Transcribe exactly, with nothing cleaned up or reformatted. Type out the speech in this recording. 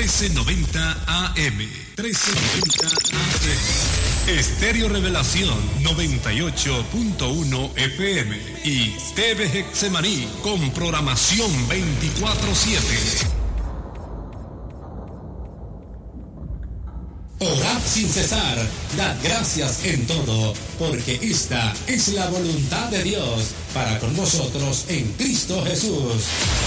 trece noventa A M. trece noventa A M. Estéreo Revelación noventa y ocho punto uno F M. Y T V Getsemaní con programación veinticuatro siete. Orad sin cesar, dad gracias en todo, porque esta es la voluntad de Dios para con nosotros en Cristo Jesús.